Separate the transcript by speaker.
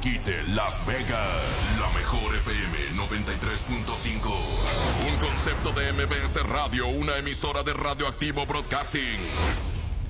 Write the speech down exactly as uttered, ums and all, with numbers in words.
Speaker 1: quite Las Vegas. La mejor F M noventa y tres punto cinco. Un concepto de M B S Radio, una emisora de Radioactivo Broadcasting.